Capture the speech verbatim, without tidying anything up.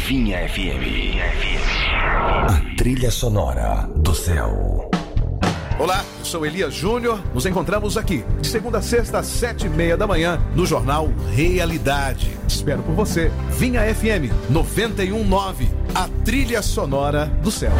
Vinha F M. A trilha sonora do céu. Olá, eu sou Elias Júnior. Nos encontramos aqui de segunda a sexta às sete e meia da manhã no jornal Realidade. Espero por você. Vinha F M noventa e um ponto nove, a trilha sonora do céu.